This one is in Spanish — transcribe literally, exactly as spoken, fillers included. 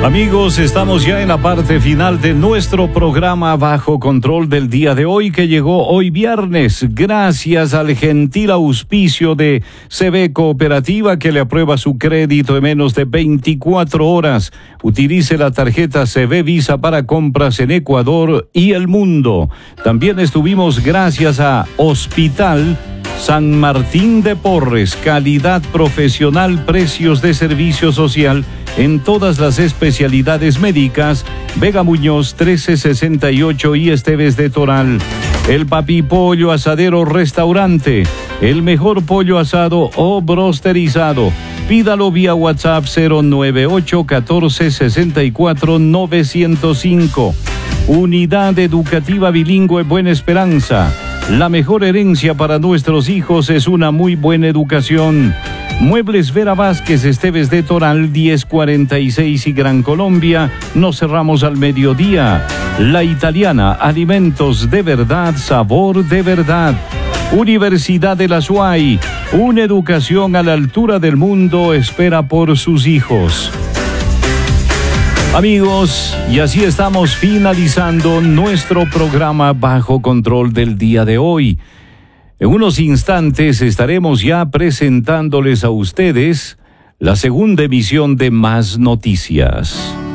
Amigos, estamos ya en la parte final de nuestro programa Bajo Control del día de hoy, que llegó hoy viernes, gracias al gentil auspicio de C B Cooperativa, que le aprueba su crédito en menos de veinticuatro horas. Utilice la tarjeta C B Visa para compras en Ecuador y el mundo. También estuvimos gracias a Hospital San Martín de Porres, calidad profesional, precios de servicio social en todas las especialidades médicas. Vega Muñoz trece sesenta y ocho y Esteves de Toral. El Papi Pollo Asadero Restaurante, el mejor pollo asado o brosterizado. Pídalo vía WhatsApp cero nueve ocho uno cuatro seis cuatro nueve cero cinco. Unidad Educativa Bilingüe Buena Esperanza. La mejor herencia para nuestros hijos es una muy buena educación. Muebles Vera Vázquez, Esteves de Toral, diez cuarenta y seis y Gran Colombia. Nos cerramos al mediodía. La Italiana, alimentos de verdad, sabor de verdad. Universidad de la SUAY, una educación a la altura del mundo espera por sus hijos. Amigos, y así estamos finalizando nuestro programa Bajo Control del día de hoy. En unos instantes estaremos ya presentándoles a ustedes la segunda emisión de Más Noticias.